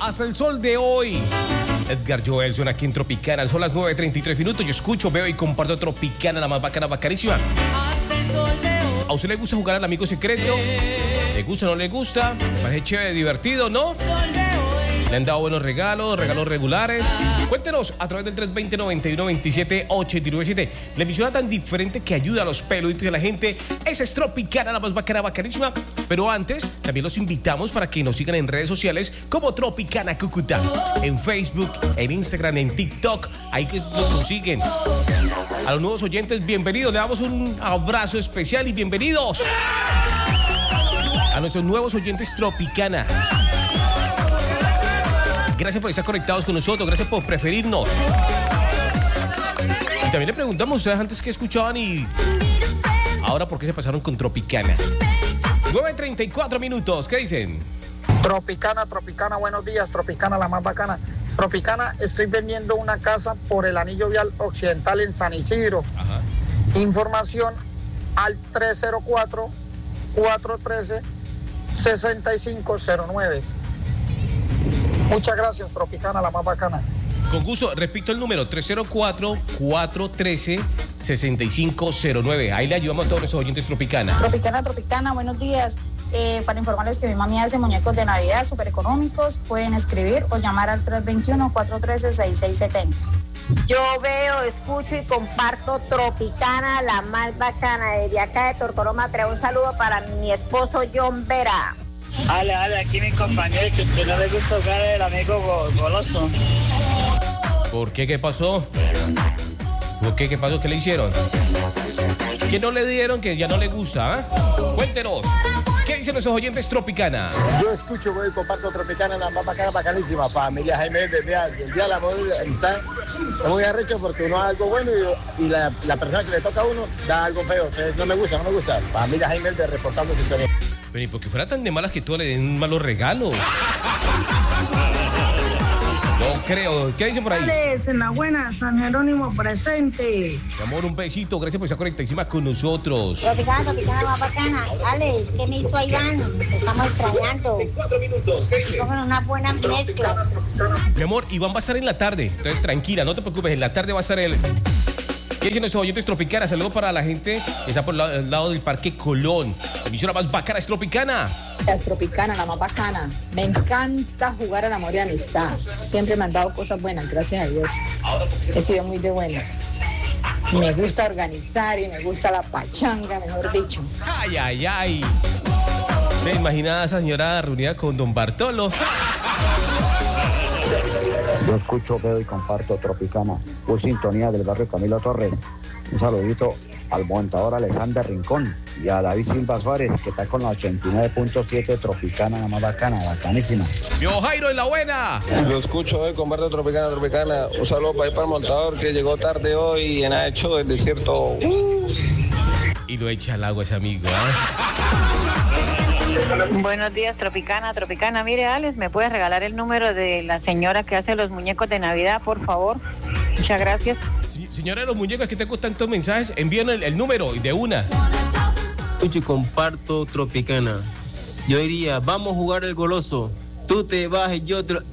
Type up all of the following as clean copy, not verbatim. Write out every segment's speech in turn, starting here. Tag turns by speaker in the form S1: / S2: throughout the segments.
S1: hasta el sol de hoy. Edgar Joel suena aquí en Tropicana. Son las 9:33 minutos. Yo escucho, veo y comparto Tropicana, la más bacana, bacanísima. ¿A usted le gusta jugar al amigo secreto? ¿Le gusta o no le gusta? ¿Le parece chévere, divertido, no? ¿Le han dado buenos regalos regulares? Cuéntenos a través del 320-9127-897. La emisora tan diferente que ayuda a los peluditos y a la gente. Esa es Tropicana, la más bacana, bacanísima. Pero antes, también los invitamos para que nos sigan en redes sociales como Tropicana Cúcuta. En Facebook, en Instagram, en TikTok. Ahí que nos consiguen. A los nuevos oyentes, bienvenidos. Le damos un abrazo especial y bienvenidos a nuestros nuevos oyentes Tropicana. Gracias por estar conectados con nosotros, gracias por preferirnos. Y también le preguntamos a ustedes antes qué escuchaban y ahora por qué se pasaron con Tropicana. 9:34 minutos, ¿qué dicen?
S2: Tropicana, buenos días, Tropicana, la más bacana. Tropicana, estoy vendiendo una casa por el anillo vial occidental en San Isidro.
S1: Ajá.
S2: Información al 304-413-6509. Muchas gracias, Tropicana, la más bacana.
S1: Con gusto, repito el número, 304-413-6509. Ahí le ayudamos a todos nuestros oyentes Tropicana.
S3: Tropicana, buenos días. Para informarles que mi mami hace muñecos de Navidad súper económicos, pueden escribir o llamar al 321-413-6670.
S4: Yo veo, escucho y comparto Tropicana, la más bacana. Desde acá de Torcoroma traigo un saludo para mi esposo John Vera.
S5: Ale, aquí mi compañero que no le gusta jugar el amigo goloso.
S1: ¿Por qué? ¿Qué pasó? ¿Por qué? ¿Qué pasó? ¿Qué le hicieron? ¿Qué no le dieron que ya no le gusta? Cuéntenos. ¿Qué dicen nuestros oyentes Tropicana?
S6: Yo escucho, voy y comparto Tropicana, la más bacana, bacanísima. Familia Jaime, el día del amor y la amistad es muy arrecho porque uno da algo bueno y la persona que le toca a uno da algo feo. Entonces, no me gusta. Familia Jaime, de reportando sintonía.
S1: Pero ¿y por qué fuera tan de malas que tú le den malos regalos? No creo. ¿Qué dicen por ahí?
S7: Alex, en la buena, San Jerónimo presente.
S1: Mi amor, un besito. Gracias por estar conectadísima con nosotros.
S4: Tropicana, más bacana. Alex, ¿qué me hizo Iván? Te estamos extrañando.
S6: 4 minutos.
S4: Comen unas buenas mezclas.
S1: Mi amor, Iván va a estar en la tarde. Entonces, tranquila, no te preocupes. En la tarde va a estar él. ¿Qué dicen nuestros oyentes Tropicana? Saludos para la gente que está por el lado del Parque Colón. La emisora más bacana es Tropicana.
S3: Es Tropicana, la más bacana. Me encanta jugar al amor y amistad. Siempre me han dado cosas buenas, gracias a Dios. He sido muy de buenas. Me gusta organizar y me gusta la pachanga, mejor dicho.
S1: Ay. ¿Se imagina a esa señora reunida con don Bartolo?
S8: Yo escucho, veo y comparto Tropicana. Por sintonía del barrio Camilo Torres. Un saludito al montador Alexander Rincón y a David Silva Suárez, que está con la 89.7 Tropicana, la más bacana, bacanísima.
S1: Viejo Jairo en la buena.
S9: Yo escucho hoy, comparto Tropicana. Un saludo para el montador que llegó tarde hoy y ha hecho el desierto.
S1: Y lo echa al agua ese amigo,
S10: Buenos días, Tropicana. Mire, Alex, ¿me puedes regalar el número de la señora que hace los muñecos de Navidad, por favor? Muchas gracias.
S1: Sí, señora de los muñecos, que tengo tantos mensajes, envíen el número y de una.
S11: Yo comparto Tropicana. Yo diría, vamos a jugar el goloso. Tú te vas y yo te lo...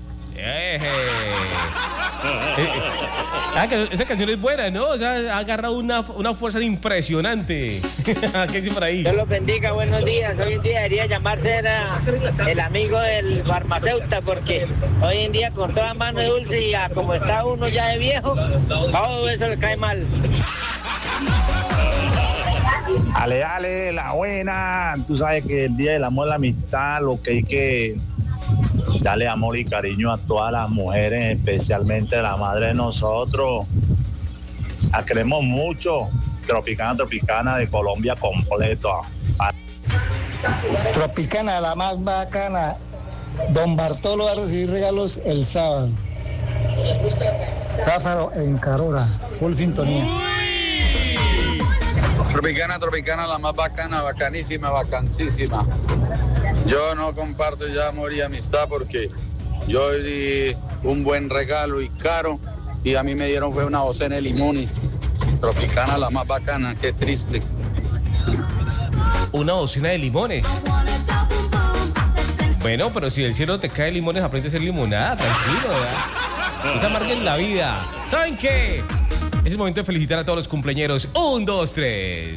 S1: Esa canción es buena, ¿no? O sea, ha agarrado una fuerza impresionante. ¿Qué dice por ahí?
S5: Dios los bendiga, buenos días. Hoy en día debería llamarse el amigo del farmacéutico, porque hoy en día con toda mano dulce y como está uno ya de viejo, todo eso le cae mal.
S12: Ale, la buena. Tú sabes que el día del amor y la amistad, lo que hay que darle amor y cariño a todas las mujeres, especialmente a la madre de nosotros. La queremos mucho. Tropicana de Colombia completo.
S2: Tropicana, la más bacana. Don Bartolo va a recibir regalos el sábado. Lázaro en Carora, full sintonía.
S9: Tropicana, la más bacana, bacanísima, bacanísima. Yo no comparto ya amor y amistad porque yo di un buen regalo y caro y a mí me dieron fue una docena de limones. Tropicana, la más bacana, qué triste.
S1: Una docena de limones. Bueno, pero si del cielo te cae limones, aprende a hacer limonada, tranquilo, ¿verdad? No se amarguen la vida. ¿Saben qué? Es el momento de felicitar a todos los cumpleañeros. 1, 2, 3.